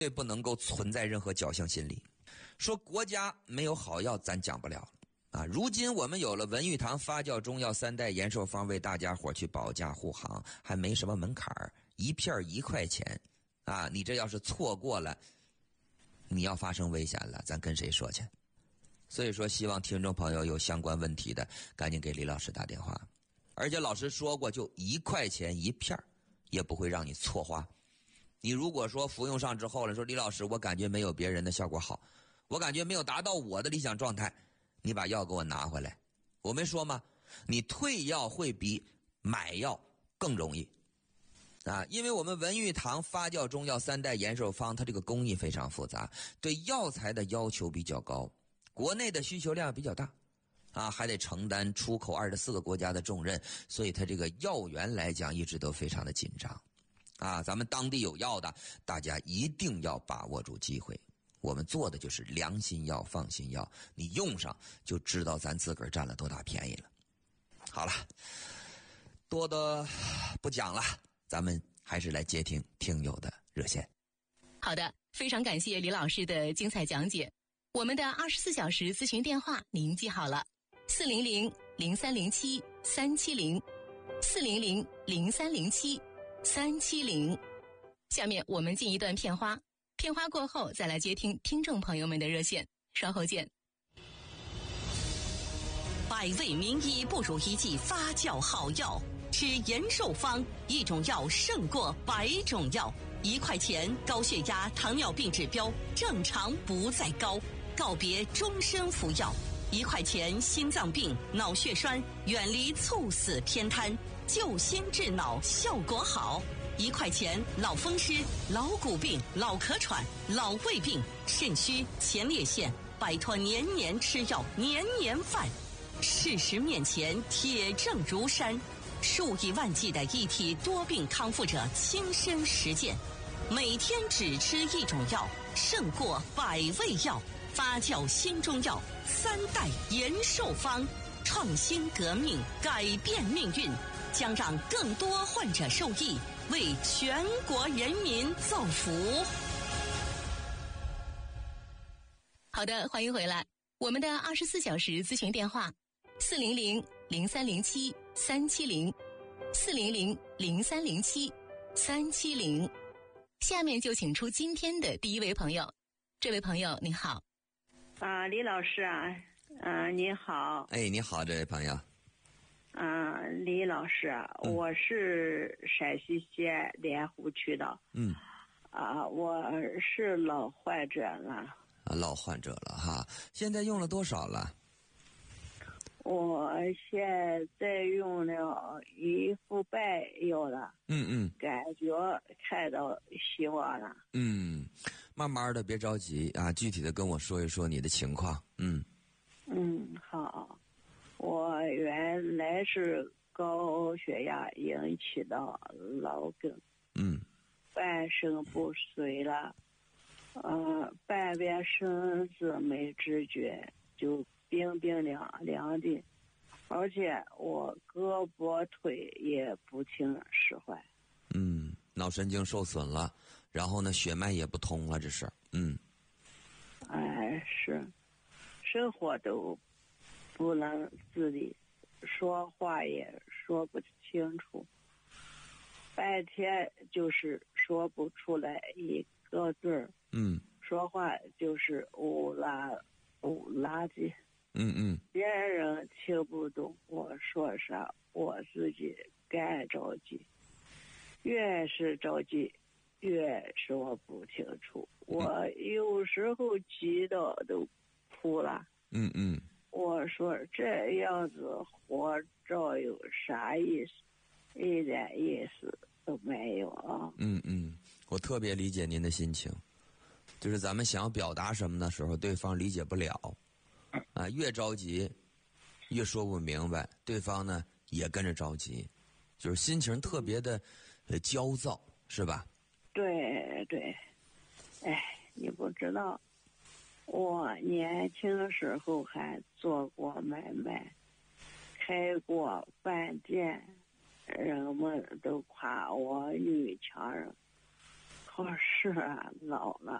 对不能够存在任何侥幸心理。说国家没有好药，咱讲不了啊！如今我们有了文玉堂发酵中药3代延寿方，为大家伙去保驾护航，还没什么门槛儿，1片1块钱啊！你这要是错过了，你要发生危险了，咱跟谁说去？所以说，希望听众朋友有相关问题的，赶紧给李老师打电话。而且老师说过，就1块钱1片，也不会让你错花。你如果说服用上之后了，说李老师，我感觉没有别人的效果好，我感觉没有达到我的理想状态，你把药给我拿回来。我没说吗？你退药会比买药更容易啊，因为我们文玉堂发酵中药3代延寿方，它这个工艺非常复杂，对药材的要求比较高，国内的需求量比较大啊，还得承担出口24个国家的重任，所以它这个药源来讲一直都非常的紧张啊。咱们当地有药的，大家一定要把握住机会。我们做的就是良心药、放心药，你用上就知道咱自个儿占了多大便宜了。好了，多的不讲了，咱们还是来接听听友的热线。 好的，非常感谢李老师的精彩讲解。我们的24小时咨询电话您记好了，400-0307-370，400-0307-370。下面我们进一段片花，片花过后再来接听听众朋友们的热线，稍后见。 百味名医不如一剂发酵好药，吃延寿方，一种药胜过100种药。1块钱，高血压、糖尿病指标正常不再高，告别终身服药。1块钱，心脏病、脑血栓远离猝死偏瘫，救心治脑效果好。1块钱，老风湿、老骨病、老咳喘、老胃病、肾虚、前列腺，摆脱年年吃药、年年犯。事实面前，铁证如山，数以万计的一体多病康复者亲身实践，每天只吃一种药，胜过100味药。发酵新中药3代延寿方，创新革命，改变命运，将让更多患者受益，为全国人民造福。 好的，欢迎回来。我们的24小时咨询电话400-0307-370，400-0307-370。下面就请出今天的第一位朋友。这位朋友你好。 李老师啊，你好。 哎，你好，这位朋友。 李老师啊，我是陕西西安莲湖区的。我是老患者了。 老患者了哈，现在用了多少了？ 我现在用了1副半药了。感觉看到希望了。 慢慢的，别着急啊，具体的跟我说一说你的情况。 好。我原来是高血压引起的脑梗。半身不遂了。半边身子没知觉，就冰冰凉凉的，而且我胳膊腿也不听使唤。 脑神经受损了，然后呢，血脉也不通了，这是。 是，生活都不能自理，说话也说不清楚，半天就是说不出来一个字儿。说话就是乌拉的。别人听不懂我说啥，我自己干着急，越是着急越说不清楚。我有时候急到都哭了。我说这样子活着有啥意思？一点意思都没有啊。 我特别理解您的心情，就是咱们想要表达什么的时候，对方理解不了，越着急越说不明白，对方呢也跟着着急，就是心情特别的焦躁，是吧？ 对。你不知道，我年轻时候还做过买卖，开过饭店，人们都夸我女强人。 错事啊，老了。